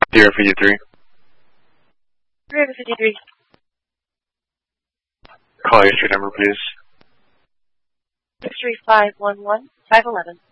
Sierra 53. River 53. Call your street number, please. 63511 511.